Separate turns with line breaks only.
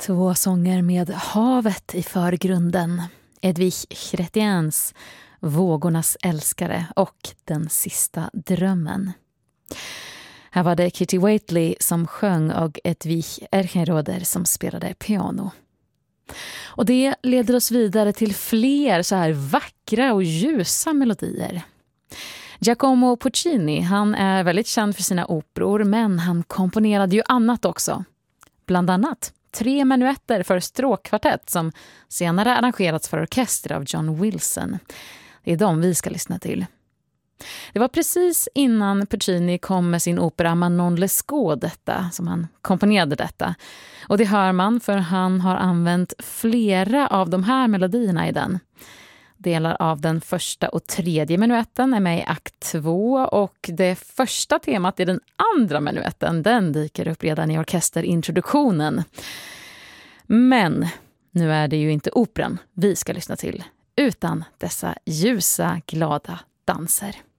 Två sånger med havet i förgrunden. Edwige Chrétiens Vågornas älskare och Den sista drömmen. Här var det Kitty Whately som sjöng och Edwige Erchenroder som spelade piano. Och det leder oss vidare till fler så här vackra och ljusa melodier. Giacomo Puccini, han är väldigt känd för sina operor, men han komponerade ju annat också. Bland annat 3 menuetter för stråkkvartett som senare arrangerats för orkester av John Wilson. Det är de vi ska lyssna till. Det var precis innan Puccini kom med sin opera Manon Lescaut detta, som han komponerade detta. Och det hör man för han har använt flera av de här melodierna i den. Delar av den första och tredje menuetten är med i akt 2 och det första temat i den andra menuetten, den dyker upp redan i orkesterintroduktionen. Men nu är det ju inte operan vi ska lyssna till, utan dessa ljusa, glada danser.